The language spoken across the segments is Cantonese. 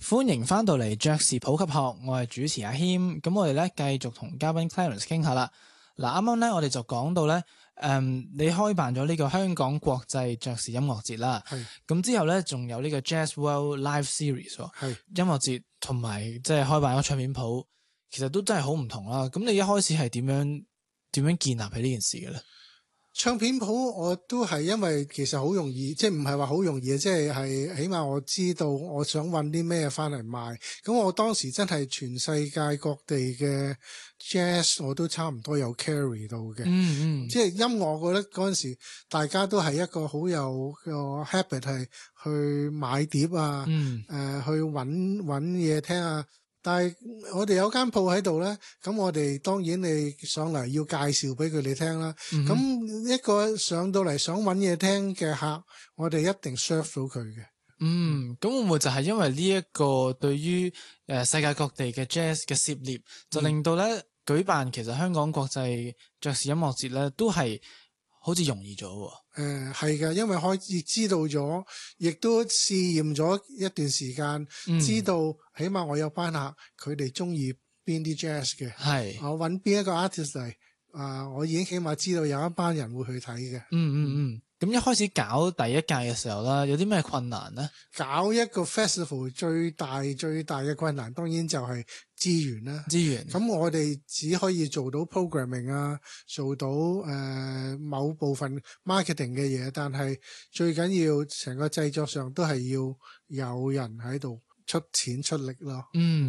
歡迎翻到嚟爵士普及學，我係主持阿謙。咁我哋咧繼續同嘉賓 Clarence 傾下啦。嗱，啱啱咧我哋就講到咧，你開辦咗呢個香港國際爵士音樂節啦。 係。 咁之後咧仲有呢個 Jazz World Live Series 喎。 係。 音樂節同埋即係開辦咗唱片鋪，其實都真係好唔同啦。咁你一開始係點樣建立起呢件事嘅咧？ 唱片鋪我都係因為其實好容易，即係唔係話好容易，即係起碼我知道我想揾啲咩翻嚟賣。咁我當時真係全世界各地嘅 jazz 我都差唔多有 carry 到嘅。即係音樂，我覺得嗰陣時大家都係一個好有個 habit 係去買碟啊，去揾嘢聽啊。但係我哋有間鋪喺度咧，咁我哋當然你上嚟要介紹俾佢哋聽啦。咁一個上到嚟想揾嘢聽嘅客，我哋一定 serve 到佢嘅。 咁會唔會就係因為呢一個對於世界各地嘅 jazz 嘅涉獵，就令到咧舉辦其實香港國際爵士音樂節咧都係好似容易咗喎？ 係嘅，因為開始知道咗，亦都試驗咗一段時間，知道起碼我有班客佢哋中意邊啲 jazz 嘅，係我揾邊一個 artist 嚟，我已經起碼知道有一班人會去睇嘅。 咁一開始搞第一屆嘅時候啦，有啲咩困難呢？ 搞一個 festival 最大嘅困難當然就係資源啦。咁我哋只可以做到 programming 啊，做到某部分 marketing 嘅嘢，但係最緊要成個製作上都係要有人喺度出錢出力咯。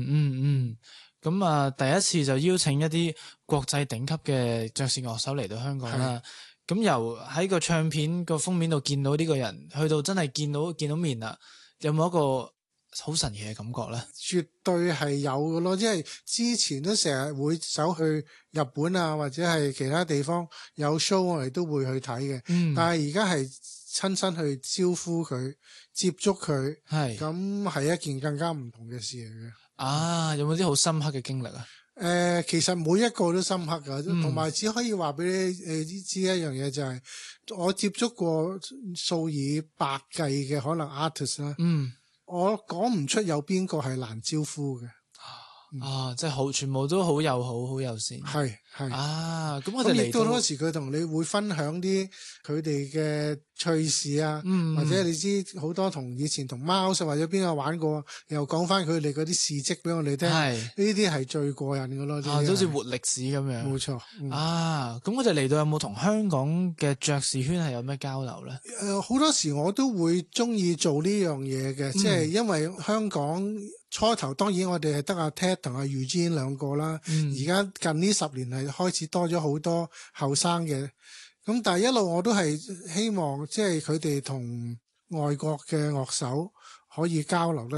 咁第一次就邀請一啲國際頂級嘅爵士樂手嚟到香港啦。咁由喺個唱片個封面度見到呢個人，去到真係見到面啦，有冇一個好神奇嘅感覺咧？ 絕對係有嘅咯，即係之前都成日會走去日本啊，或者係其他地方有 show 我哋都會去睇嘅。但係而家係親身去招呼佢，接觸佢，咁係一件更加唔同嘅事嚟嘅。 有冇啲好深刻嘅經歷啊？ 其實每一個都深刻噶，同埋只可以話俾你知一樣嘢，就係我接觸過數以百計嘅可能 artist 啦。我講唔出有邊個係難招呼嘅。 即係全部都好友好，好友善。係。咁我哋嚟到嗰時佢同你會分享啲佢哋嘅趣事啊，或者你知好多以前同貓或者邊個玩過，又講翻佢哋嗰啲事蹟俾我哋聽。呢啲係最過癮㗎咯。 就好似活歷史咁樣。 冇錯。 咁我哋嚟到有冇同香港嘅爵士圈係有咩交流咧？ 好多時我都會中意做呢樣嘢嘅，即係因為香港初頭當然我哋係得阿 Ted 同阿 Eugene 兩個啦。而家近呢10年係開始多咗好多後生嘅，咁但係一路我都係希望即係佢哋同外國嘅樂手可以交流得